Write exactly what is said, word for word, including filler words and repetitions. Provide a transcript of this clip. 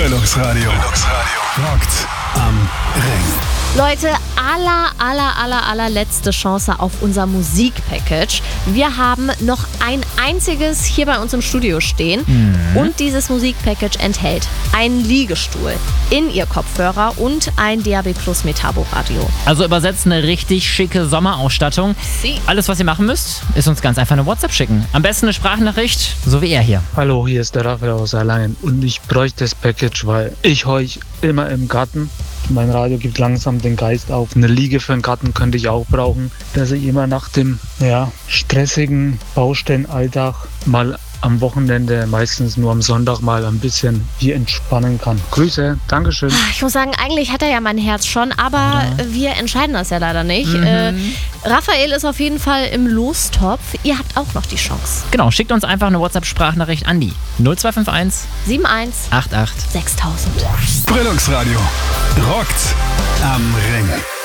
Brilux-Radio. Rockt am Ring. Leute, aller, aller, aller, allerletzte Chance auf unser Musikpackage. Wir haben noch ein einziges hier bei uns im Studio stehen. Mhm. Und dieses Musikpackage enthält einen Liegestuhl, In-Ear-Kopfhörer und ein D A B Plus Metabo-Radio. Also übersetzt eine richtig schicke Sommerausstattung. Sie. Alles, was ihr machen müsst, ist uns ganz einfach eine WhatsApp schicken. Am besten eine Sprachnachricht, so wie er hier. Hallo, hier ist der Raphael aus Erlangen und ich bräuchte das Package, weil ich heuch immer im Garten. Mein Radio gibt langsam den Geist auf. Eine Liege für den Garten könnte ich auch brauchen, dass ich immer nach dem ja, stressigen Baustellenalltag mal am Wochenende, meistens nur am Sonntag, mal ein bisschen hier entspannen kann. Grüße, Dankeschön. Ich muss sagen, eigentlich hat er ja mein Herz schon, aber ja. wir entscheiden das ja leider nicht. Mhm. Äh, Raphael ist auf jeden Fall im Lostopf. Ihr habt auch noch die Chance. Genau, schickt uns einfach eine WhatsApp-Sprachnachricht an die null zwei fünf eins sieben eins acht acht sechstausend. Brilux-Radio. Rockt am Ring.